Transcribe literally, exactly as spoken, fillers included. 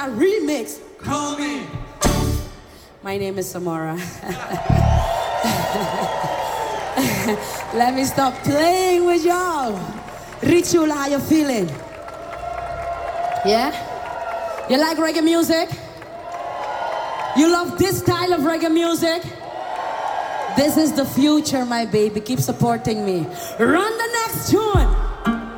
Samara remix. Call me. My name is Samara. Let me stop playing with y'all. Ritual, how you feeling? Yeah? You like reggae music? You love this style of reggae music? This is the future, my baby. Keep supporting me. Run the next tune.